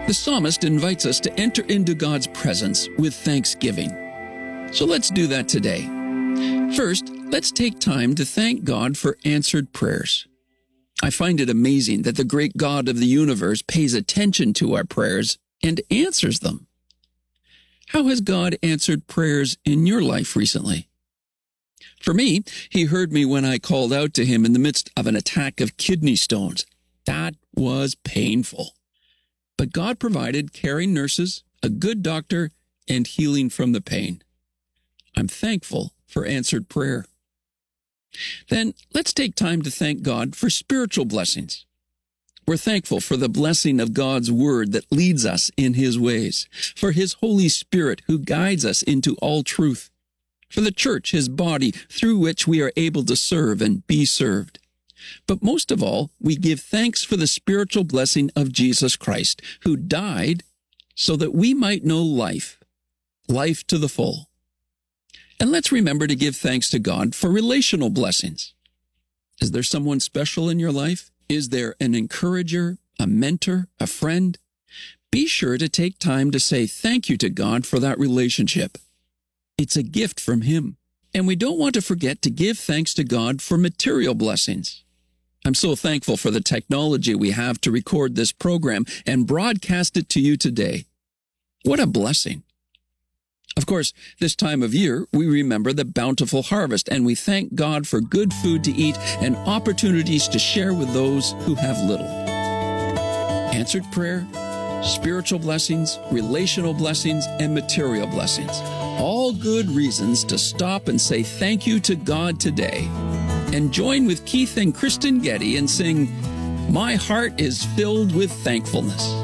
The psalmist invites us to enter into God's presence with thanksgiving. So let's do that today. First, let's take time to thank God for answered prayers. I find it amazing that the great God of the universe pays attention to our prayers and answers them. How has God answered prayers in your life recently? For me, He heard me when I called out to Him in the midst of an attack of kidney stones. That was painful. But God provided caring nurses, a good doctor, and healing from the pain. I'm thankful for answered prayer. Then let's take time to thank God for spiritual blessings. We're thankful for the blessing of God's Word that leads us in His ways, for His Holy Spirit who guides us into all truth, for the church, His body, through which we are able to serve and be served. But most of all, we give thanks for the spiritual blessing of Jesus Christ, who died so that we might know life to the full. And let's remember to give thanks to God for relational blessings. Is there someone special in your life? Is there an encourager, a mentor, a friend? Be sure to take time to say thank you to God for that relationship. It's a gift from Him. And we don't want to forget to give thanks to God for material blessings. I'm so thankful for the technology we have to record this program and broadcast it to you today. What a blessing. Of course, this time of year, we remember the bountiful harvest, and we thank God for good food to eat and opportunities to share with those who have little. Answered prayer, spiritual blessings, relational blessings, and material blessings. All good reasons to stop and say thank you to God today. And join with Keith and Kristen Getty and sing, "My Heart is Filled with Thankfulness."